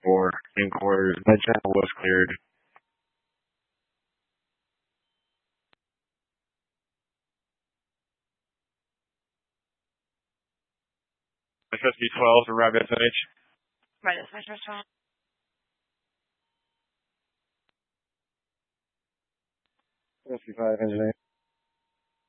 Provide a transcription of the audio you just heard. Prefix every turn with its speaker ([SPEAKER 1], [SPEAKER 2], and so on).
[SPEAKER 1] 4 in quarters. That channel was cleared. SSB-12 for Rapid SMH.
[SPEAKER 2] Right, that's my first one.
[SPEAKER 1] 55 engineer.